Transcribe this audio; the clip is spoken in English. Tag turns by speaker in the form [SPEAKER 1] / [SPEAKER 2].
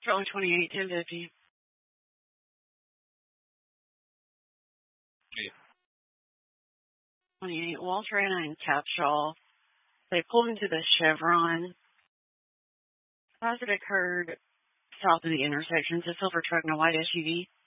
[SPEAKER 1] Charlie 28, 1050.
[SPEAKER 2] Yeah.
[SPEAKER 1] 28, Walter and Capshaw. They pulled into the Chevron. As it occurred south of the intersection, it's a silver truck and a white SUV.